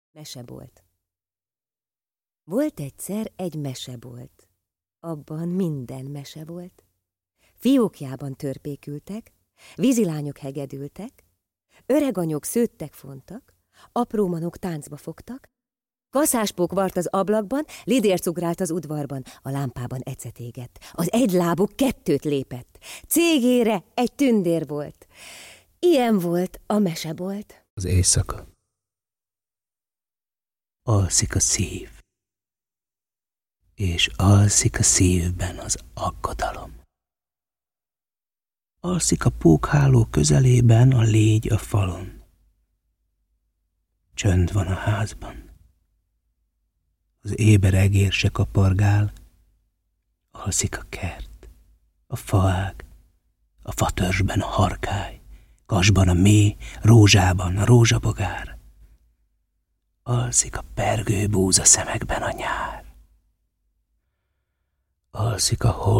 Mesebolt. Volt egyszer egy mesebolt. Abban minden mese volt. Fiókjában törpékültek, vízilányok hegedültek, öreganyok szőttek fontak, apró manok táncba fogtak, kaszáspók vart az ablakban, lidér cugrált az udvarban, a lámpában ecet égett, az egylábú kettőt lépett, cégére egy tündér volt. Ilyen volt a mesebolt. Az éjszaka. Alszik a szív, és alszik a szívben az aggodalom. Alszik a pókháló közelében a légy a falon. Csönd van a házban. Az éber egér se kapargál. Alszik a kert, a faág, a fatörzsben a harkály, kasban a méh, rózsában a rózsabogár. Alszik a pergő búza szemekben a nyár. Alszik a